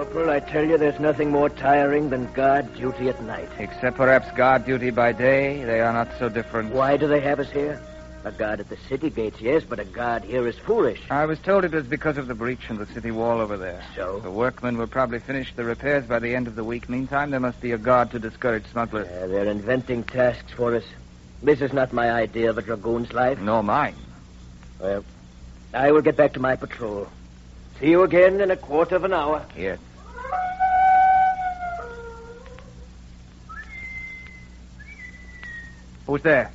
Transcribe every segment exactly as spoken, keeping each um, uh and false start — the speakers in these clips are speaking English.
Corporal, I tell you there's nothing more tiring than guard duty at night. Except perhaps guard duty by day. They are not so different. Why do they have us here? A guard at the city gates, yes, but a guard here is foolish. I was told it was because of the breach in the city wall over there. So? The workmen will probably finish the repairs by the end of the week. Meantime, there must be a guard to discourage smugglers. Uh, they're inventing tasks for us. This is not my idea of a dragoon's life. Nor mine. Well, I will get back to my patrol. See you again in a quarter of an hour. Here. Who's there?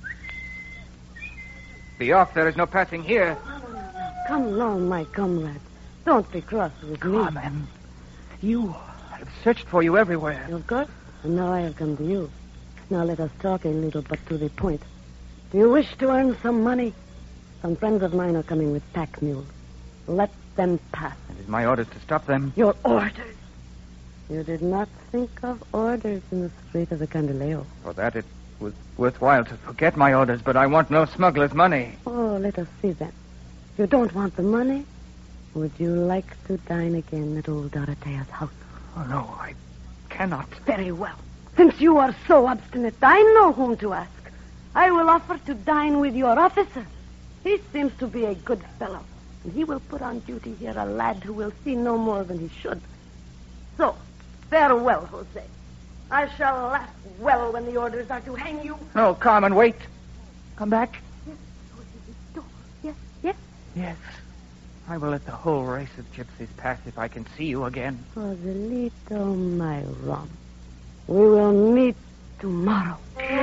Be off. There is no passing here. No, no, no. Come along, my comrade. Don't be cross with me. Carmen, you. I've searched for you everywhere. Of course. And now I have come to you. Now let us talk a little, but to the point. Do you wish to earn some money? Some friends of mine are coming with pack mules. Let them pass. It is my orders to stop them. Your orders? You did not think of orders in the street of the Candeleo. For that, it was worthwhile to forget my orders, but I want no smuggler's money. Oh, let us see then. You don't want the money? Would you like to dine again at old Dorothea's house? Oh, no, I cannot. Very well. Since you are so obstinate, I know whom to ask. I will offer to dine with your officer. He seems to be a good fellow, and he will put on duty here a lad who will see no more than he should. So, farewell, Jose. I shall laugh well when the orders are to hang you. No, Carmen, wait. Come back. Yes, Jose, yes, yes. Yes. I will let the whole race of gypsies pass if I can see you again. Joselito, my rum. We will meet tomorrow.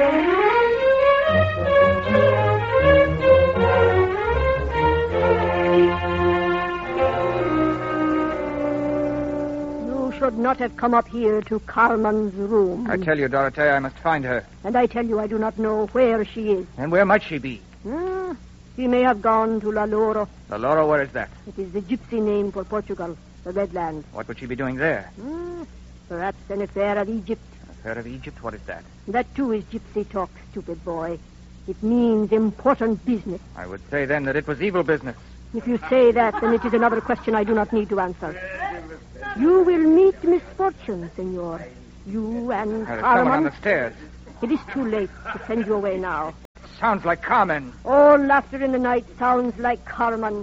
You should not have come up here to Carmen's room. I tell you, Dorothea, I must find her. And I tell you, I do not know where she is. And where might she be? Hmm. She may have gone to La Loro. La Loro, where is that? It is the gypsy name for Portugal, the Red Land. What would she be doing there? Hmm. Perhaps an affair of Egypt. Affair of Egypt? What is that? That, too, is gypsy talk, stupid boy. It means important business. I would say then that it was evil business. If you say that, then it is another question I do not need to answer. You will meet misfortune, senor. You and There is someone on Carmen. the stairs. It is too late to send you away now. Sounds like Carmen. All laughter in the night sounds like Carmen.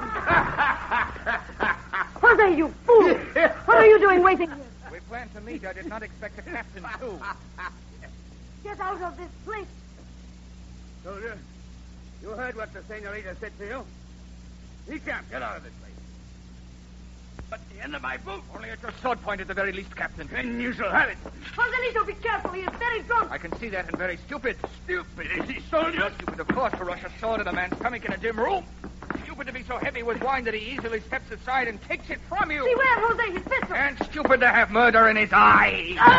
Jose, you fool! What are you doing waiting here? We planned to meet. I did not expect a captain, too. Get out of this place. Soldier, you heard what the senorita said to you? He can't get out of this place. But the end of my boot. Only at your sword point at the very least, Captain. Then you shall have it. Joselito, be careful. He is very drunk. I can see that and very stupid. Stupid, is he, soldier? Stupid, of course, to rush a sword in a man's stomach in a dim room. Stupid to be so heavy with wine that he easily steps aside and takes it from you. Beware, Jose, his pistol. And stupid to have murder in his eyes. Ah!